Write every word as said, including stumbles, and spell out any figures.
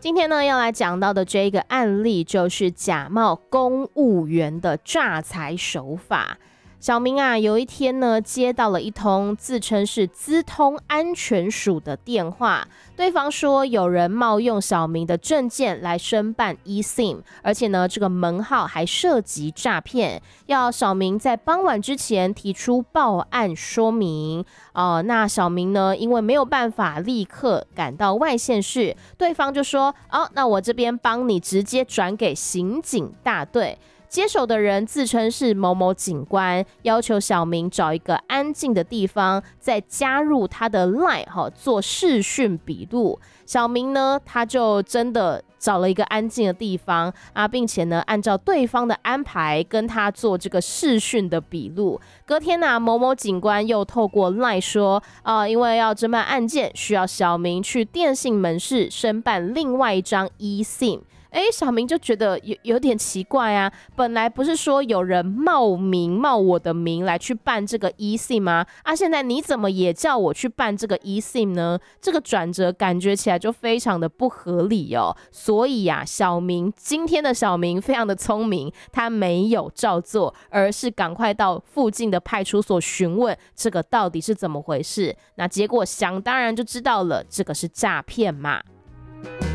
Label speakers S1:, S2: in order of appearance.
S1: 今天呢，要来讲到的这个案例，就是假冒公务员的诈财手法。小明啊，有一天呢，接到了一通自称是资通安全署的电话，对方说有人冒用小明的证件来申办 eSIM， 而且呢，这个门号还涉及诈骗，要小明在傍晚之前提出报案说明。哦、呃，那小明呢，因为没有办法立刻赶到外县市，对方就说，哦，那我这边帮你直接转给刑警大队。接手的人自称是某某警官，要求小明找一个安静的地方，再加入他的 LINE 做视讯笔录。小明呢，他就真的找了一个安静的地方啊，并且呢，按照对方的安排跟他做这个视讯的笔录。隔天呢、啊，某某警官又透过 LINE 说，啊、呃，因为要侦办案件，需要小明去电信门市申办另外一张 eSIM。哎，小明就觉得有有点奇怪啊，本来不是说有人冒名冒我的名来去办这个 eSIM 吗？啊，现在你怎么也叫我去办这个 eSIM 呢？这个转折感觉起来就非常的不合理哦。所以啊，小明今天的小明非常的聪明，他没有照做，而是赶快到附近的派出所询问这个到底是怎么回事。那结果想当然就知道了，这个是诈骗嘛。